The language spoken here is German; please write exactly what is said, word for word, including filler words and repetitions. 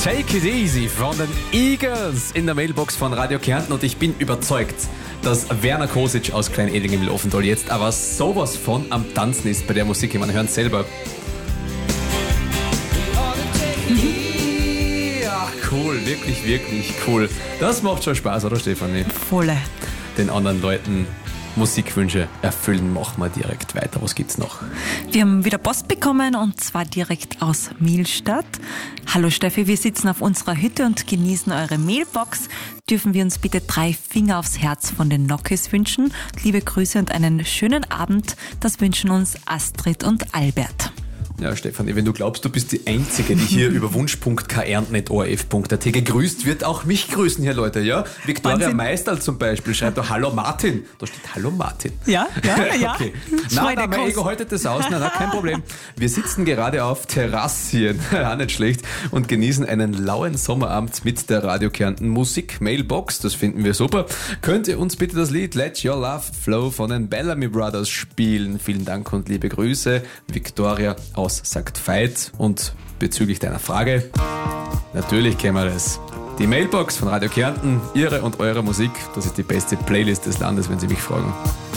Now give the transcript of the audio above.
Take It Easy von den Eagles in der Mailbox von Radio Kärnten und ich bin überzeugt, dass Werner Kosic aus Klein-Eding im Laufental jetzt aber sowas von am Tanzen ist bei der Musik. Man hört selber. Ja, cool, wirklich, wirklich cool. Das macht schon Spaß, oder Stefanie? Volle. Den anderen Leuten Musikwünsche erfüllen, machen wir direkt weiter. Was gibt's noch? Wir haben wieder Post bekommen und zwar direkt aus Mielstadt. Hallo Steffi, wir sitzen auf unserer Hütte und genießen eure Mailbox. Dürfen wir uns bitte drei Finger aufs Herz von den Knockys wünschen? Liebe Grüße und einen schönen Abend. Das wünschen uns Astrid und Albert. Ja, Stefanie, wenn du glaubst, du bist die Einzige, die hier über wunsch punkt k ernten at o r f punkt a t gegrüßt wird, auch mich grüßen hier, Leute, ja? Viktoria Wahnsinn. Meisterl zum Beispiel schreibt da Hallo Martin. Da steht Hallo Martin. Ja, ja, ja. Okay. Na, na, mein Ego haltet das aus. Na, na, kein Problem. Wir sitzen gerade auf Terrassien, auch nicht schlecht, und genießen einen lauen Sommerabend mit der Radio Kärnten Musik Mailbox. Das finden wir super. Könnt ihr uns bitte das Lied Let Your Love Flow von den Bellamy Brothers spielen? Vielen Dank und liebe Grüße. Viktoria aus Sankt Veit. Und bezüglich deiner Frage, natürlich kennen wir das. Die Mailbox von Radio Kärnten, ihre und eure Musik, das ist die beste Playlist des Landes, wenn Sie mich fragen.